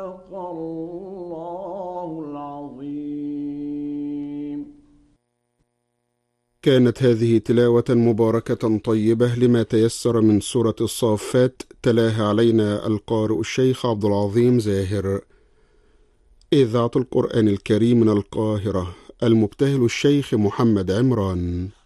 صدق الله العظيم. كانت هذه تلاوة مباركة طيبة لما تيسر من سورة الصافات، تلاها علينا القارئ الشيخ عبد العظيم زاهر. إذاعة القرآن الكريم من القاهرة، المبتهل الشيخ محمد عمران.